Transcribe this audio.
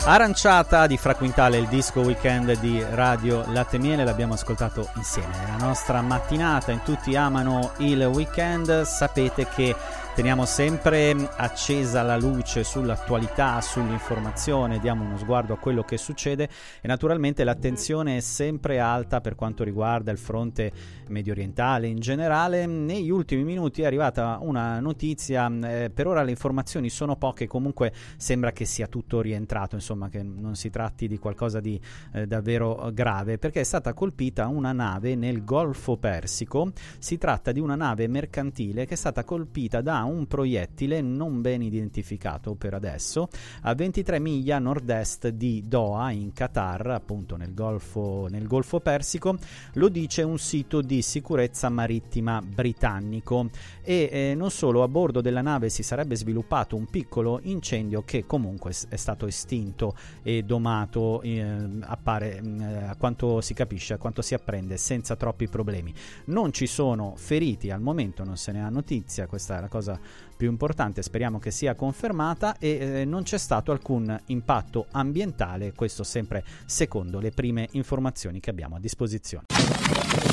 Aranciata di Fra Quintale, il disco weekend di Radio Latte Miele, l'abbiamo ascoltato insieme nella nostra mattinata. In Tutti amano il weekend. Sapete che teniamo sempre accesa la luce sull'attualità, sull'informazione, diamo uno sguardo a quello che succede e naturalmente l'attenzione è sempre alta per quanto riguarda il fronte medio orientale in generale. Negli ultimi minuti è arrivata una notizia, per ora le informazioni sono poche, comunque sembra che sia tutto rientrato, insomma che non si tratti di qualcosa di davvero grave, perché è stata colpita una nave nel Golfo Persico. Si tratta di una nave mercantile che è stata colpita da un proiettile non ben identificato per adesso a 23 miglia a nord-est di Doha in Qatar, appunto nel Golfo Persico. Lo dice un sito di sicurezza marittima britannico. E non solo, a bordo della nave si sarebbe sviluppato un piccolo incendio che comunque è stato estinto e domato, appare a quanto si capisce, a quanto si apprende, senza troppi problemi. Non ci sono feriti al momento, non se ne ha notizia, questa è la cosa più importante, speriamo che sia confermata, e non c'è stato alcun impatto ambientale, questo sempre secondo le prime informazioni che abbiamo a disposizione.